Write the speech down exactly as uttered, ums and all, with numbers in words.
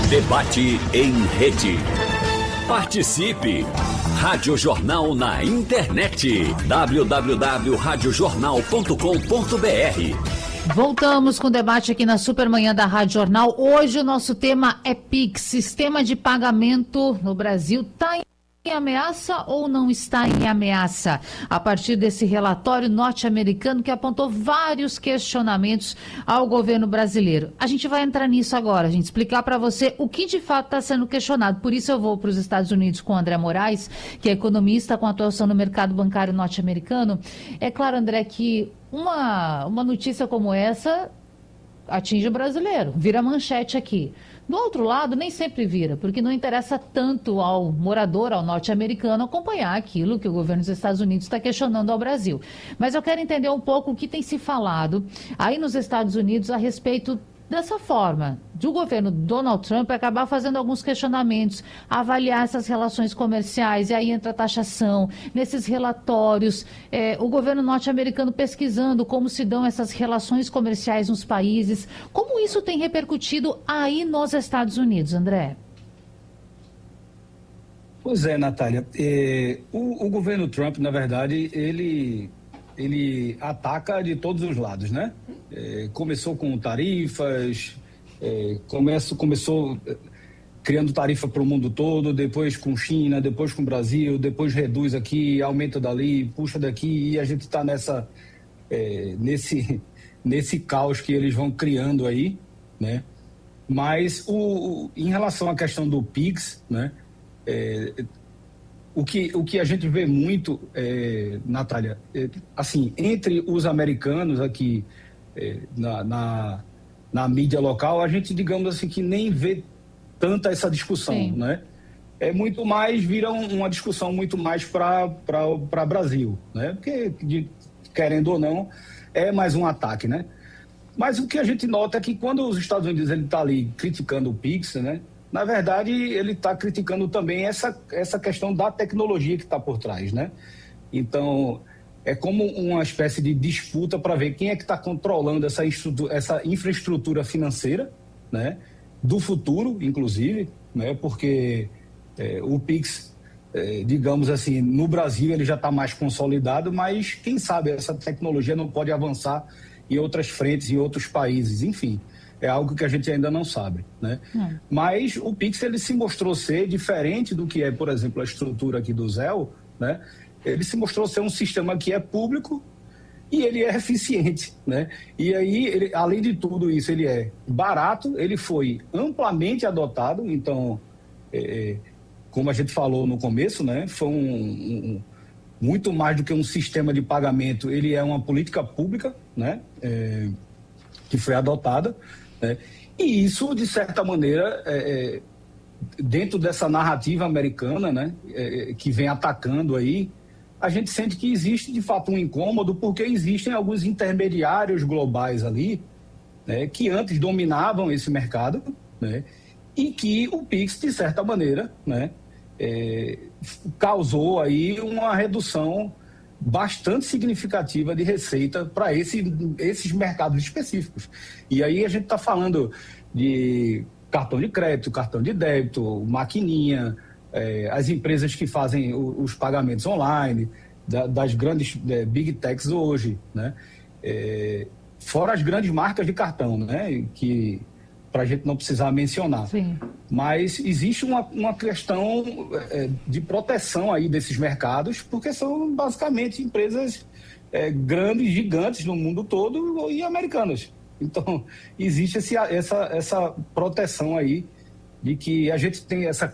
Debate em rede. Participe! Rádio Jornal na internet. w w w ponto rádio jornal ponto com ponto b r. Voltamos com o debate aqui na Supermanhã da Rádio Jornal. Hoje o nosso tema é Pix. Sistema de pagamento no Brasil está em ameaça ou não está em ameaça? A partir desse relatório norte-americano que apontou vários questionamentos ao governo brasileiro. A gente vai entrar nisso agora, a gente explicar para você o que de fato está sendo questionado. Por isso eu vou para os Estados Unidos com o André Moraes, que é economista com atuação no mercado bancário norte-americano. É claro, André, que uma, uma notícia como essa atinge o brasileiro, vira manchete aqui. Do outro lado, nem sempre vira, porque não interessa tanto ao morador, ao norte-americano, acompanhar aquilo que o governo dos Estados Unidos está questionando ao Brasil. Mas eu quero entender um pouco o que tem se falado aí nos Estados Unidos a respeito dessa forma, de o governo Donald Trump acabar fazendo alguns questionamentos, avaliar essas relações comerciais, e aí entra a taxação, nesses relatórios, é, o governo norte-americano pesquisando como se dão essas relações comerciais nos países. Como isso tem repercutido aí nos Estados Unidos, André? Pois é, Natália, é, o, o governo Trump, na verdade, ele... ele ataca de todos os lados, né? É, começou com tarifas, é, começo, começou criando tarifa para o mundo todo, depois com China, depois com o Brasil, depois reduz aqui, aumenta dali, puxa daqui, e a gente está nessa, é, nesse, nesse caos que eles vão criando aí, né? Mas o, o, em relação à questão do Pix, né? É, O que, o que a gente vê muito, é, Natália, é, assim, entre os americanos aqui é, na, na, na mídia local, a gente, digamos assim, que nem vê tanta essa discussão, Sim. né? É muito mais, vira uma discussão muito mais para Brasil, né? Porque, de, querendo ou não, é mais um ataque, né? Mas o que a gente nota é que quando os Estados Unidos ele está ali criticando o Pix, né? Na verdade, ele está criticando também essa, essa questão da tecnologia que está por trás, né? Então, é como uma espécie de disputa para ver quem é que está controlando essa, essa infraestrutura financeira, né? Do futuro, inclusive, né? Porque é, o Pix, é, digamos assim, no Brasil ele já está mais consolidado, mas quem sabe essa tecnologia não pode avançar em outras frentes, em outros países, enfim. É algo que a gente ainda não sabe, né? Hum. Mas o Pix, ele se mostrou ser diferente do que é, por exemplo, a estrutura aqui do Zelle, né? Ele se mostrou ser um sistema que é público e ele é eficiente, né? E aí, ele, além de tudo isso, ele é barato, ele foi amplamente adotado, então, é, como a gente falou no começo, né? Foi um, um, muito mais do que um sistema de pagamento, ele é uma política pública, né? É, que foi adotada. Né? E isso, de certa maneira, é, é, dentro dessa narrativa americana, né, é, que vem atacando aí, a gente sente que existe, de fato, um incômodo, porque existem alguns intermediários globais ali, né, que antes dominavam esse mercado, né, e que o Pix, de certa maneira, né, é, causou aí uma redução bastante significativa de receita para esse, esses mercados específicos. E aí a gente está falando de cartão de crédito, cartão de débito, maquininha, é, as empresas que fazem o, os pagamentos online, da, das grandes é, big techs hoje, né? É, fora as grandes marcas de cartão, né? Que para a gente não precisar mencionar. Sim. Mas existe uma, uma questão é, de proteção aí desses mercados, porque são basicamente empresas é, grandes, gigantes no mundo todo e americanas. Então, existe esse, essa, essa proteção aí de que a gente tem essa